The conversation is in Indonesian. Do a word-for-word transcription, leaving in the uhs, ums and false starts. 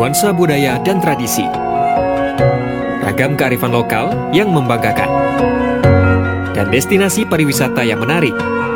nuansa budaya dan tradisi. Ragam kearifan lokal yang membanggakan. Dan destinasi pariwisata yang menarik